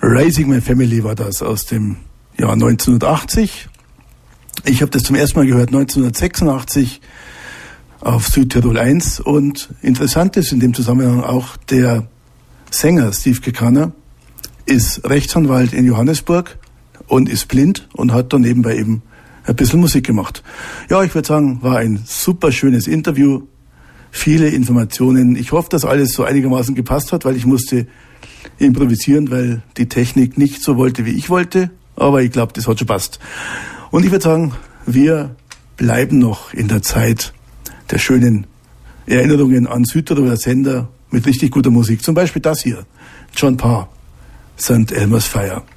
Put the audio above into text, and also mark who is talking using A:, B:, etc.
A: Raising My Family war das aus dem Jahr 1980. Ich habe das zum ersten Mal gehört 1986 auf Südtirol 1 und interessant ist in dem Zusammenhang auch der Sänger Steve Kekana ist Rechtsanwalt in Johannesburg und ist blind und hat dann nebenbei eben ein bisschen Musik gemacht. Ja, ich würde sagen, war ein super schönes Interview, viele Informationen. Ich hoffe, dass alles so einigermaßen gepasst hat, weil ich musste improvisieren, weil die Technik nicht so wollte, wie ich wollte. Aber ich glaube, das hat schon passt. Und ich würde sagen, wir bleiben noch in der Zeit der schönen Erinnerungen an Südtiroler Sender mit richtig guter Musik. Zum Beispiel das hier, John Parr, St. Elmo's Fire.